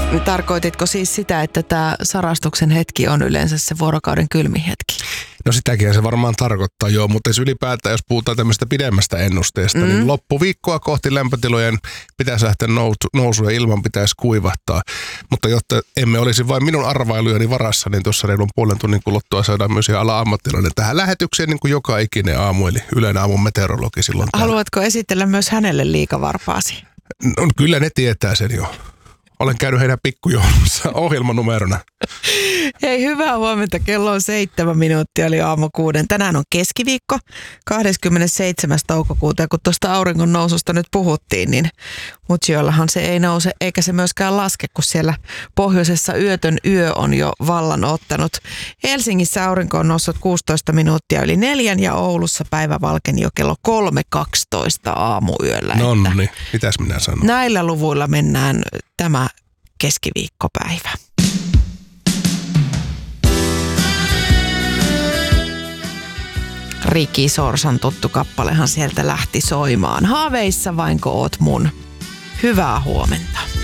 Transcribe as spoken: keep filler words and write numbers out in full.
Tarkoititko siis sitä, että tämä sarastuksen hetki on yleensä se vuorokauden kylmin hetki? No sitäkin se varmaan tarkoittaa, joo, mutta jos ylipäätään, jos puhutaan tämmöistä pidemmästä ennusteesta, mm. niin loppuviikkoa kohti lämpötilojen pitäisi lähteä nousuun ja ilman pitäisi kuivahtaa. Mutta jotta emme olisi vain minun arvailujeni varassa, niin tuossa reilun puolen tunnin kuluttua saadaan myös ala-ammattilainen tähän lähetykseen, niin kuin joka ikinen aamu, eli Ylen aamun meteorologi silloin täällä. Haluatko esitellä myös hänelle liikavarpaasi? No kyllä ne tietää sen jo. Olen käynyt heidän pikkujoulussa ohjelmanumerona. Hei, hyvää huomenta. Kello on seitsemän minuuttia, eli aamu kuuden. Tänään on keskiviikko, kahdeskymmenesseitsemäs toukokuuta. Ja kun tuosta auringon noususta nyt puhuttiin, niin Mutsiollahan se ei nouse, eikä se myöskään laske, kun siellä pohjoisessa yötön yö on jo vallan ottanut. Helsingissä aurinko on noussut kuusitoista minuuttia yli neljän ja Oulussa päivä valkeni jo kello kolme kaksitoista aamuyöllä. No niin, mitäs minä sanon? Näillä luvuilla mennään tämä keskiviikkopäivä. Riki Sorsan tuttu kappalehan sieltä lähti soimaan. Haaveissa vainko oot mun? Hyvää huomenta.